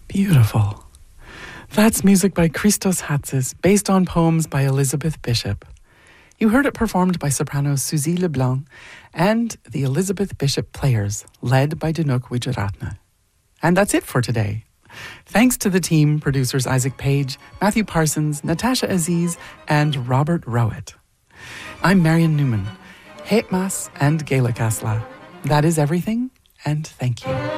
Beautiful. That's music by Christos Hatzis, based on poems by Elizabeth Bishop. You heard it performed by sopranos Suzy Leblanc and the Elizabeth Bishop Players, led by Danuk Wijeratne. And that's it for today. Thanks to the team, producers Isaac Page, Matthew Parsons, Natasha Aziz, and Robert Rowett. I'm Marion Newman. Het Mas and Gaelic Asla. That is everything, and thank you.